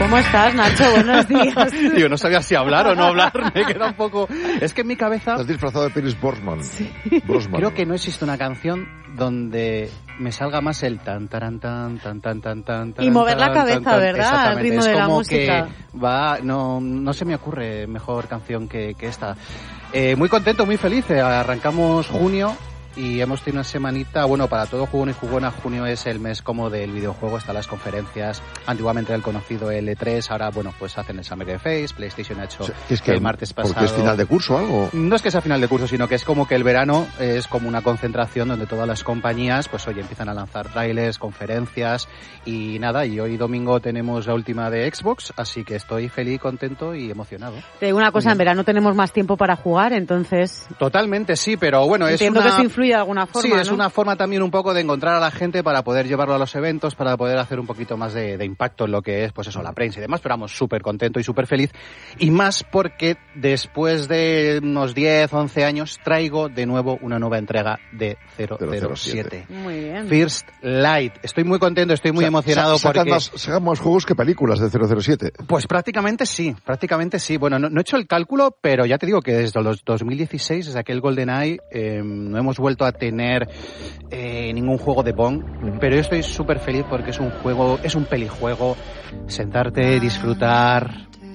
¿Cómo estás, Nacho? Buenos días. Yo no sabía si hablar o no hablar, me queda un poco... Es que en mi cabeza... Estás disfrazado de Pierce Brosnan. Sí. Creo que no existe una canción donde me salga más el tan, taran, tan, tan, tan, tan, tan... Y mover la cabeza, ¿verdad? Al ritmo de la música. Es como que va... No se me ocurre mejor canción que esta. Muy contento, muy feliz. Arrancamos junio. Y hemos tenido una semanita, bueno, para todo jugón y jugona, junio es el mes como del videojuego, están las conferencias, antiguamente era el conocido L3, ahora, bueno, pues hacen el Summer Game Fest, PlayStation ha hecho el martes pasado. ¿Porque es final de curso o algo? No es que sea final de curso, sino que es como que el verano es como una concentración donde todas las compañías, pues oye, empiezan a lanzar trailers, conferencias y nada, y hoy domingo tenemos la última de Xbox, así que estoy feliz, contento y emocionado. Te digo una cosa, en verano tenemos más tiempo para jugar, entonces... Totalmente, sí, pero bueno, entiendo que eso influye de alguna forma, sí, es ¿no? una forma también un poco de encontrar a la gente para poder llevarlo a los eventos, para poder hacer un poquito más de impacto en lo que es, pues eso, la prensa y demás, pero vamos, súper contento y súper feliz. Y más porque después de unos 10, 11 años traigo de nuevo una nueva entrega de 007. Muy bien. First Light. Estoy muy contento, estoy muy emocionado porque... Sacan más juegos que películas de 007. Pues prácticamente sí. Bueno, no he hecho el cálculo, pero ya te digo que desde los 2016, desde aquel GoldenEye, no hemos vuelto a tener ningún juego de Bond, pero yo estoy súper feliz porque es un juego, es un pelijuego, sentarte, disfrutar.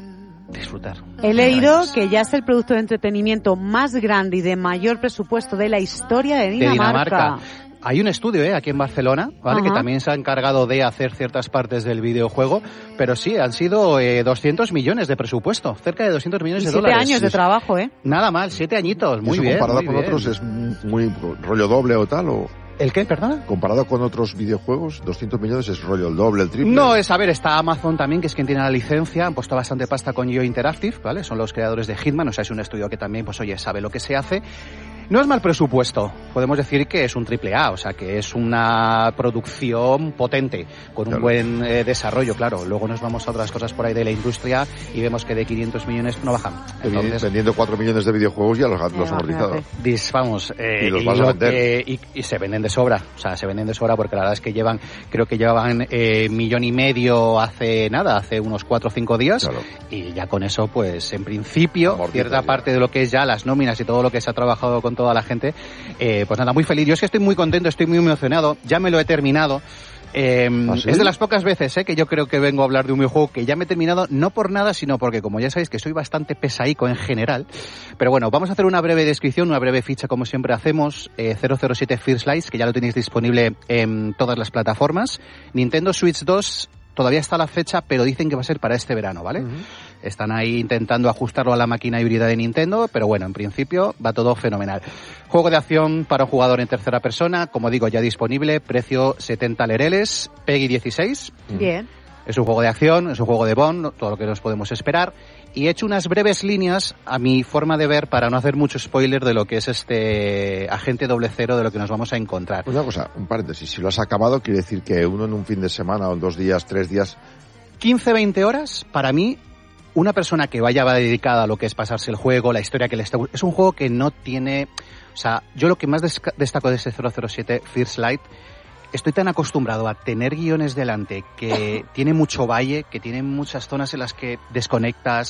He leído que ya es el producto de entretenimiento más grande y de mayor presupuesto de la historia de Dinamarca. Hay un estudio aquí en Barcelona, ¿vale? Ajá. Que también se ha encargado de hacer ciertas partes del videojuego, pero sí, han sido 200 millones de presupuesto, cerca de 200 millones de dólares. 7 años de trabajo, ¿eh? Nada mal, 7 añitos, muy bien. ¿Comparado muy con bien. otros es muy rollo doble o tal? O... ¿El qué, perdona? Comparado con otros videojuegos, 200 millones es rollo el doble, el triple. No, a ver, está Amazon también, que es quien tiene la licencia, han puesto bastante pasta con Yo Interactive, ¿vale? Son los creadores de Hitman, o sea, es un estudio que también, pues oye, sabe lo que se hace. No es mal presupuesto, podemos decir que es un AAA, o sea, que es una producción potente, con un buen desarrollo, claro. Luego nos vamos a otras cosas por ahí de la industria y vemos que de 500 millones no bajan. Entonces, vendiendo 4 millones de videojuegos ya los amortizado. Vamos, y los vas a vender. Y se venden de sobra, o sea, se venden de sobra porque la verdad es que creo que llevaban 1,5 millones hace unos 4 o 5 días, claro. Y ya con eso, pues en principio, cierta parte de lo que es ya las nóminas y todo lo que se ha trabajado con toda la gente, pues nada, muy feliz. Yo es que estoy muy contento, estoy muy emocionado, ya me lo he terminado. ¿Sí? Es de las pocas veces que yo creo que vengo a hablar de un videojuego que ya me he terminado, no por nada, sino porque, como ya sabéis, que soy bastante pesaico en general. Pero bueno, vamos a hacer una breve descripción, una breve ficha, como siempre hacemos. 007 First Light, que ya lo tenéis disponible en todas las plataformas. Nintendo Switch 2 todavía está la fecha, pero dicen que va a ser para este verano, ¿vale? Uh-huh. Están ahí intentando ajustarlo a la máquina híbrida de Nintendo, pero bueno, en principio va todo fenomenal. Juego de acción para un jugador en tercera persona, como digo, ya disponible, precio 70 lereles, PEGI 16. Bien. Es un juego de acción, es un juego de Bond, todo lo que nos podemos esperar. Y he hecho unas breves líneas a mi forma de ver para no hacer mucho spoiler de lo que es este Agente 00, de lo que nos vamos a encontrar. Una cosa, un paréntesis, si lo has acabado, quiere decir que uno en un fin de semana o en 2 días, 3 días... 15-20 horas, para mí, una persona que va dedicada a lo que es pasarse el juego, la historia que le está... Es un juego que no tiene... O sea, yo lo que más destaco de este 007 First Light, estoy tan acostumbrado a tener guiones delante que tiene mucho valle, que tiene muchas zonas en las que desconectas,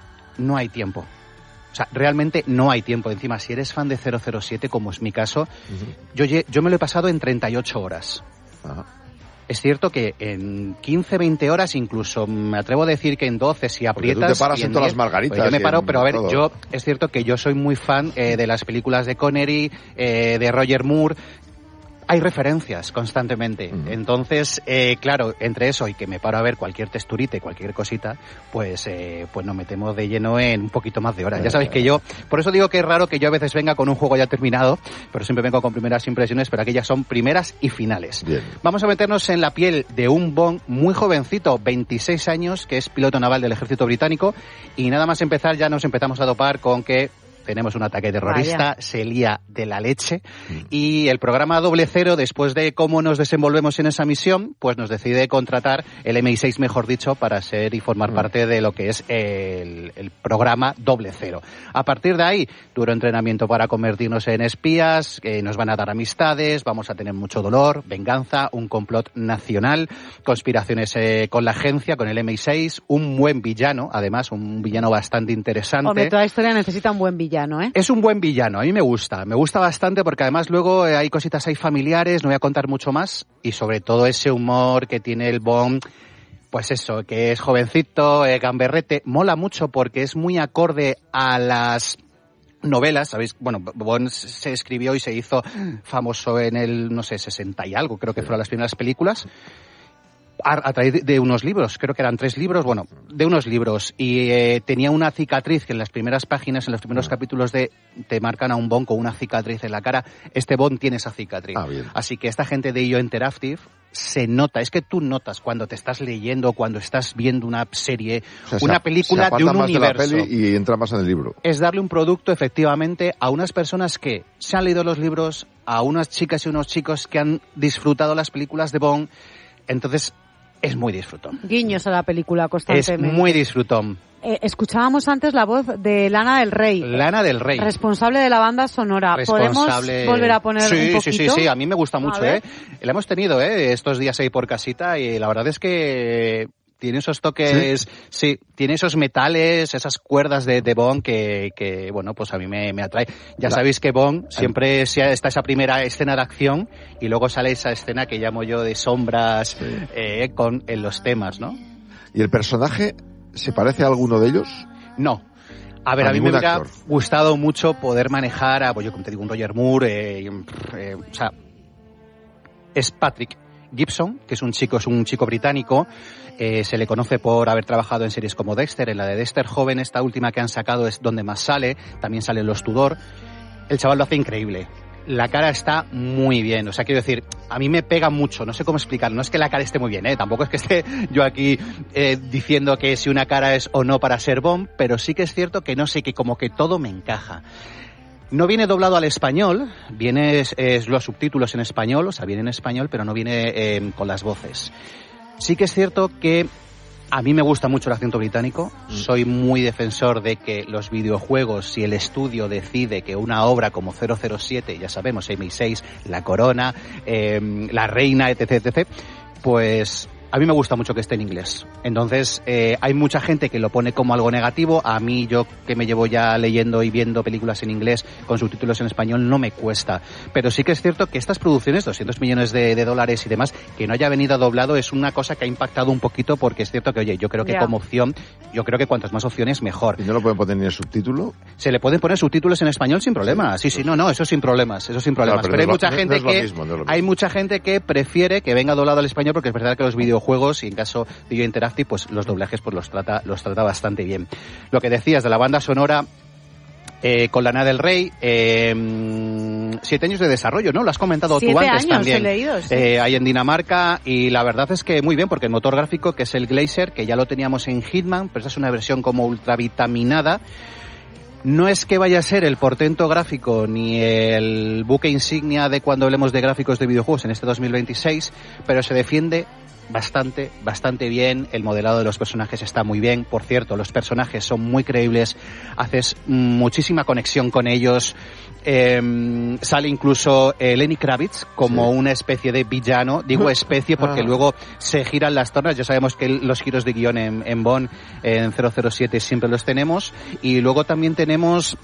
no hay tiempo. O sea, realmente no hay tiempo. Encima, si eres fan de 007, como es mi caso, uh-huh. yo me lo he pasado en 38 horas. Uh-huh. Es cierto que en 15-20 horas, incluso me atrevo a decir que en 12, si aprietas... Porque tú te paras en todas las margaritas. Pues yo me paro, pero a ver, es cierto que yo soy muy fan de las películas de Connery, de Roger Moore. Hay referencias constantemente. Entonces, claro, entre eso y que me paro a ver cualquier texturita y cualquier cosita, pues nos metemos de lleno en un poquito más de horas. Ya sabéis que yo, por eso digo que es raro que yo a veces venga con un juego ya terminado, pero siempre vengo con primeras impresiones, pero aquellas son primeras y finales. Bien. Vamos a meternos en la piel de un Bond muy jovencito, 26 años, que es piloto naval del ejército británico, y nada más empezar ya nos empezamos a topar con que tenemos un ataque terrorista, se lía de la leche, y el programa 00, después de cómo nos desenvolvemos en esa misión, pues nos decide contratar el MI6, mejor dicho, para ser y formar parte de lo que es el programa 00. A partir de ahí, duro entrenamiento para convertirnos en espías, nos van a dar amistades, vamos a tener mucho dolor, venganza, un complot nacional, conspiraciones con la agencia, con el MI6, un buen villano, además, un villano bastante interesante. Hombre, toda historia necesita un buen villano, ¿eh? Es un buen villano, a mí me gusta bastante porque además luego hay cositas ahí familiares, no voy a contar mucho más, y sobre todo ese humor que tiene el Bond, pues eso, que es jovencito, gamberrete, mola mucho porque es muy acorde a las novelas, ¿sabéis? Bueno, Bond se escribió y se hizo famoso en el, no sé, 60 y algo, creo que fueron las primeras películas, a través de unos libros, creo que eran 3 libros, bueno, de unos libros, y tenía una cicatriz que en las primeras páginas, en los primeros capítulos te marcan a un Bond con una cicatriz en la cara. Este Bond tiene esa cicatriz. Así que esta gente de IO Interactive se nota, es que tú notas cuando te estás leyendo, cuando estás viendo una serie, o sea, una película de un universo. De la peli y entra más en el libro. Es darle un producto efectivamente a unas personas que se han leído los libros, a unas chicas y unos chicos que han disfrutado las películas de Bond. Entonces, es muy disfrutón. Guiños a la película constantemente. Es muy disfrutón. Escuchábamos antes la voz de Lana del Rey. Lana del Rey. Responsable de la banda sonora. ¿Podemos volver a poner un poquito? Sí, a mí me gusta mucho, La hemos tenido, estos días ahí por casita, y la verdad es que tiene esos toques, sí, tiene esos metales, esas cuerdas de Bond que bueno, pues a mí me atrae. Ya sabéis que Bond siempre está esa primera escena de acción y luego sale esa escena que llamo yo de sombras en los temas, ¿no? ¿Y el personaje se parece a alguno de ellos? No. A ver, a mí me hubiera gustado mucho poder manejar a, pues yo como te digo, un Roger Moore, o sea, es Patrick Gibson, que es un chico británico. Se le conoce por haber trabajado en series como Dexter. En la de Dexter joven, esta última que han sacado es donde más sale. También salen Los Tudor. El chaval lo hace increíble. La cara está muy bien. O sea, quiero decir, a mí me pega mucho. No sé cómo explicarlo. No es que la cara esté muy bien, Tampoco es que esté yo aquí diciendo que si una cara es o no para ser Bond, pero sí que es cierto que no sé, que como que todo me encaja. No viene doblado al español, viene los subtítulos en español, o sea, viene en español, pero no viene con las voces. Sí que es cierto que a mí me gusta mucho el acento británico. Soy muy defensor de que los videojuegos, si el estudio decide que una obra como 007, ya sabemos, MI6, La Corona, La Reina, etc., pues a mí me gusta mucho que esté en inglés. Entonces, hay mucha gente que lo pone como algo negativo. A mí, yo que me llevo ya leyendo y viendo películas en inglés con subtítulos en español, no me cuesta. Pero sí que es cierto que estas producciones, 200 millones de dólares y demás, que no haya venido doblado, es una cosa que ha impactado un poquito, porque es cierto que, oye, yo creo que como opción, yo creo que cuantas más opciones, mejor. ¿Y no lo pueden poner ni el subtítulo? Se le pueden poner subtítulos en español sin problema. Sí, no, eso sin problemas, Claro, pero hay mucha gente hay mucha gente que prefiere que venga doblado al español, porque es verdad que los videojuegos, y en caso de IO Interactive, pues los doblajes pues los trata bastante bien. Lo que decías de la banda sonora, con Lana del Rey, 7 años de desarrollo, ¿no? Lo has comentado tú antes también. 7 años he leído, sí. Hay en Dinamarca, y la verdad es que muy bien, porque el motor gráfico, que es el Glacier, que ya lo teníamos en Hitman, pero esa es una versión como ultravitaminada. No es que vaya a ser el portento gráfico ni el buque insignia de cuando hablemos de gráficos de videojuegos en este 2026, pero se defiende bastante bien. El modelado de los personajes está muy bien. Por cierto, los personajes son muy creíbles, haces muchísima conexión con ellos. Sale incluso Lenny Kravitz como una especie de villano. Digo especie porque luego se giran las tornas. Ya sabemos que los giros de guión en Bond, en 007, siempre los tenemos. Y luego también tenemos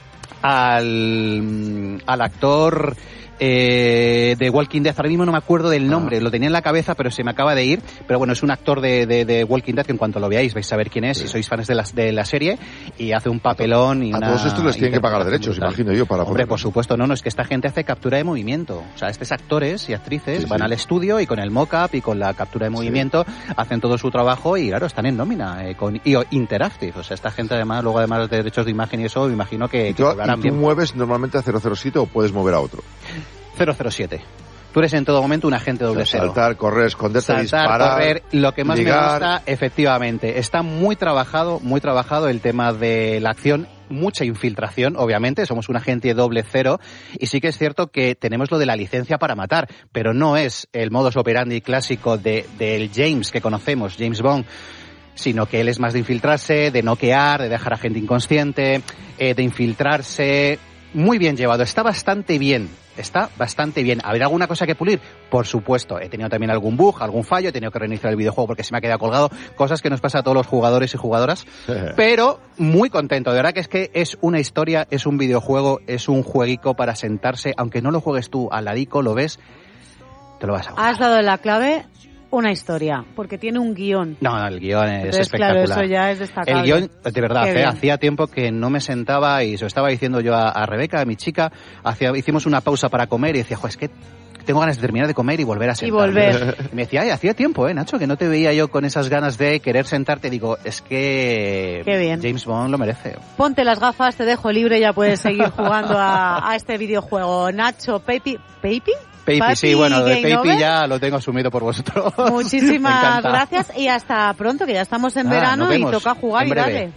al actor de Walking Dead. Ahora mismo no me acuerdo del nombre, lo tenía en la cabeza, pero se me acaba de ir. Pero bueno, es un actor de Walking Dead que en cuanto lo veáis vais a saber quién es, si sois fans de la serie, y hace un papelón. Y a todos estos les tienen que pagar derechos, imagino yo, para Hombre, por supuesto, no, es que esta gente hace captura de movimiento. O sea, estos actores y actrices van al estudio y con el mock-up y con la captura de movimiento hacen todo su trabajo, y claro, están en nómina con IO Interactive. O sea, esta gente además de derechos de imagen y eso, me imagino que cobrarán bien. ¿Tú mueves normalmente a 007 o puedes mover a otro? 007. Tú eres en todo momento un agente 00. Saltar, correr, esconderte, disparar, correr. Lo que más ligar. me gusta, efectivamente, está muy trabajado el tema de la acción mucha infiltración, obviamente, somos un agente 00, y sí que es cierto que tenemos lo de la licencia para matar, pero no es el modus operandi clásico del James que conocemos, James Bond, sino que él es más de infiltrarse, de noquear, de dejar a gente inconsciente, de infiltrarse. Muy bien llevado, está bastante bien. ¿Habrá alguna cosa que pulir? Por supuesto, he tenido también algún bug, algún fallo, he tenido que reiniciar el videojuego porque se me ha quedado colgado, cosas que nos pasa a todos los jugadores y jugadoras, pero muy contento, de verdad que es una historia, es un videojuego, es un jueguico para sentarse, aunque no lo juegues tú al ladico, lo ves, te lo vas a jugar. Has dado la clave. Una historia, porque tiene un guión. No, el guión es entonces, espectacular. Claro, eso ya es destacable. El guión, de verdad, hacía tiempo que no me sentaba y se lo estaba diciendo yo a Rebeca, a mi chica, hicimos una pausa para comer y decía, es que tengo ganas de terminar de comer y volver a sentarme. Y volver. Y me decía, hacía tiempo, Nacho, que no te veía yo con esas ganas de querer sentarte. Digo, es que qué bien. James Bond lo merece. Ponte las gafas, te dejo libre, ya puedes seguir jugando a este videojuego. Nacho, Papi, sí, bueno, lo de Papi ya lo tengo asumido por vosotros. Muchísimas gracias y hasta pronto, que ya estamos en verano y toca jugar y darle.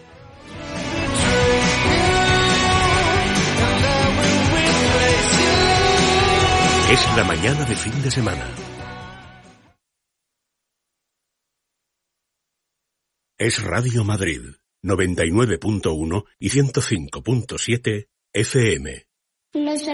Es la mañana de fin de semana. Es Radio Madrid, 99.1 y 105.7 FM.